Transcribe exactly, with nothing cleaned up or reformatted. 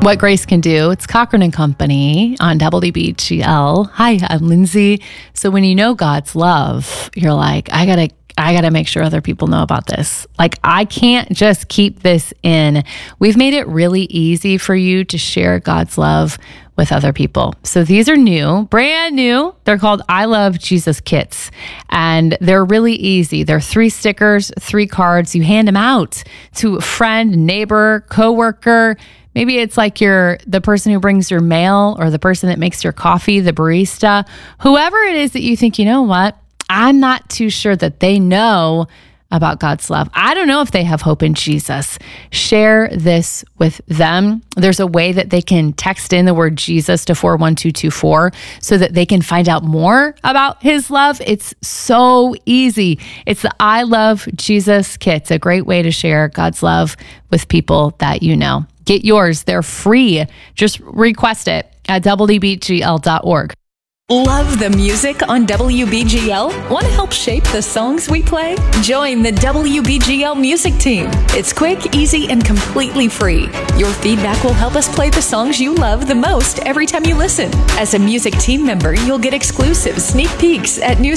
What Grace Can Do. It's Cochran and Company on W B G L. Hi, I'm Lindsay. So when you know God's love, you're like, I gotta, I gotta make sure other people know about this. Like, I can't just keep this in. We've made it really easy for you to share God's love with other people. So these are new, brand new. They're called I Love Jesus Kits, and they're really easy. They're three stickers, three cards. You hand them out to a friend, neighbor, coworker. Maybe it's like you're the person who brings your mail or the person that makes your coffee, the barista, whoever it is that you think, you know what, I'm not too sure that they know about God's love. I don't know if they have hope in Jesus. Share this with them. There's a way that they can text in the word Jesus to four one two two four so that they can find out more about his love. It's so easy. It's the I Love Jesus Kit. It's a great way to share God's love with people that you know. Get yours. They're free. Just request it at W B G L dot org. Love the music on W B G L? Want to help shape the songs we play? Join the W B G L music team. It's quick, easy, and completely free. Your feedback will help us play the songs you love the most every time you listen. As a music team member, you'll get exclusive sneak peeks at new